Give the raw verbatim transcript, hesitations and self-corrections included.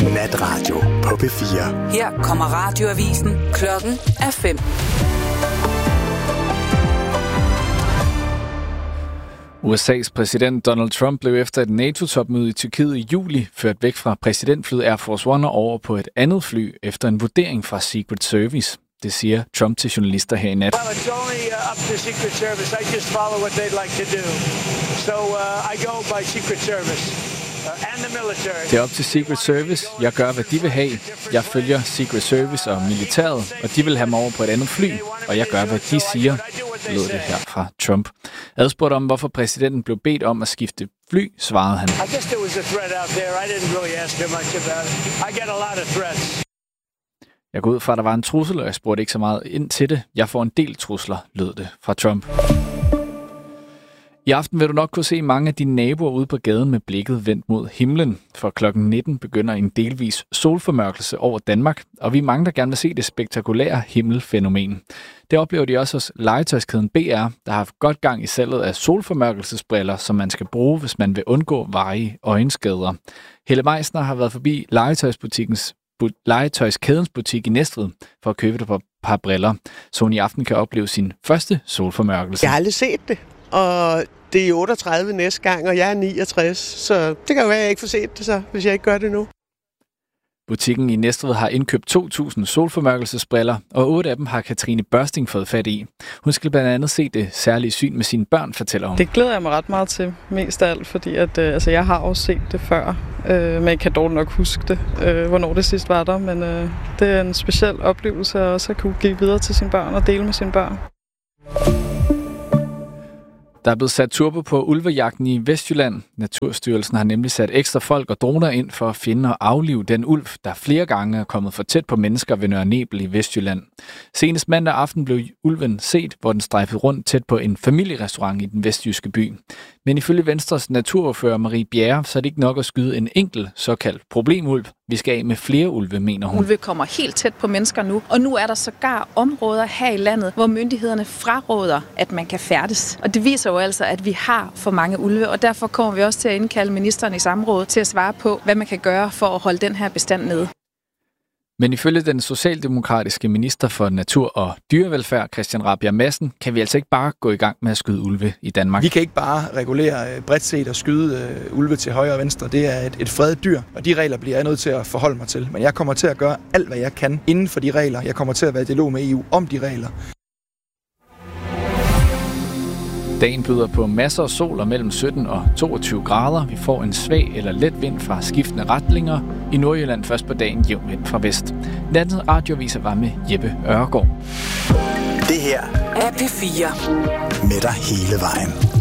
Natradio på P fire. Her kommer radioavisen. Klokken er fem. U S A's præsident Donald Trump blev efter et NATO-topmøde i Tyrkiet i juli ført væk fra præsidentflyet Air Force One og over på et andet fly efter en vurdering fra Secret Service. Det siger Trump til journalister her i nat. Well, it's only uh, up to Secret Service. I just follow what they'd like to do. So uh, I go by Secret Service uh, and the military. Det er op til Secret Service. Jeg gør, hvad de vil have. Jeg følger Secret Service og militæret, og de vil have mig over på et andet fly, og jeg gør, hvad de siger, lød det her fra Trump. Adspurgt om, hvorfor præsidenten blev bedt om at skifte fly, svarede han. I guess there was a threat out there. I didn't really ask too much about it. I get a lot of threats. Jeg går ud fra, at der var en trussel, og jeg spurgte ikke så meget ind til det. Jeg får en del trusler, lød det fra Trump. I aften vil du nok kunne se mange af dine naboer ude på gaden med blikket vendt mod himlen. For klokken nitten begynder en delvis solformørkelse over Danmark, og vi er mange, der gerne vil se det spektakulære himmelfænomen. Det oplever de også hos legetøjskæden B R, der har haft godt gang i salget af solformørkelsesbriller, som man skal bruge, hvis man vil undgå varige øjenskader. Helle Meisner har været forbi legetøjsbutikkens legetøjskædens butik i Næstved for at købe et par, par briller, så hun i aften kan opleve sin første solformørkelse. Jeg har aldrig set det, og det er otteogtredive næste gang, og jeg er niogtres, så det kan jo være, at jeg ikke får set det så, hvis jeg ikke gør det nu. Butikken i Næstved har indkøbt to tusind solformørkelsesbriller, og otte af dem har Katrine Børsting fået fat i. Hun skal blandt andet se det særlige syn med sine børn, fortæller hun. Det glæder jeg mig ret meget til, mest af alt, fordi at, øh, altså, jeg har også set det før, øh, men jeg kan dårligt nok huske det, øh, hvornår det sidst var der. Men øh, det er en speciel oplevelse at også at kunne give videre til sine børn og dele med sine børn. Der er blevet sat turbo på ulvejagten i Vestjylland. Naturstyrelsen har nemlig sat ekstra folk og droner ind for at finde og aflive den ulv, der flere gange er kommet for tæt på mennesker ved Nørre Nebel i Vestjylland. Senest mandag aften blev ulven set, hvor den strejfede rundt tæt på en familierestaurant i den vestjyske by. Men ifølge Venstres naturordfører Marie Bjerre, så er det ikke nok at skyde en enkelt såkaldt problemulv. Vi skal af med flere ulve, mener hun. Ulve kommer helt tæt på mennesker nu, og nu er der sågar områder her i landet, hvor myndighederne fraråder, at man kan færdes. Og det viser jo altså, at vi har for mange ulve, og derfor kommer vi også til at indkalde ministeren i samråd til at svare på, hvad man kan gøre for at holde den her bestand nede. Men ifølge den socialdemokratiske minister for natur og dyrevelfærd, Christian Rabjerg Madsen, kan vi altså ikke bare gå i gang med at skyde ulve i Danmark. Vi kan ikke bare regulere bredt set og skyde uh, ulve til højre og venstre. Det er et, et fredet dyr, og de regler bliver jeg nødt til at forholde mig til. Men jeg kommer til at gøre alt, hvad jeg kan inden for de regler. Jeg kommer til at være i dialog med E U om de regler. Dagen byder på masser af sol og mellem sytten og toogtyve grader. Vi får en svag eller let vind fra skiftende retninger. I Nordjylland først på dagen jævn vind fra vest. Nattens radioaviser var med Jeppe Ørgaard. Det her er P fire. Med dig hele vejen.